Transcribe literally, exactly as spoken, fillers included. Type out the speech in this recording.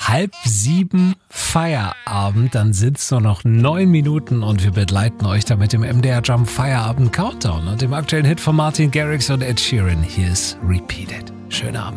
halb sieben Feierabend. Dann sind es nur noch neun Minuten und wir begleiten euch da mit dem M D R Jump Feierabend Countdown und dem aktuellen Hit von Martin Garrix und Ed Sheeran. Hier ist Repeat It. Schönen Abend.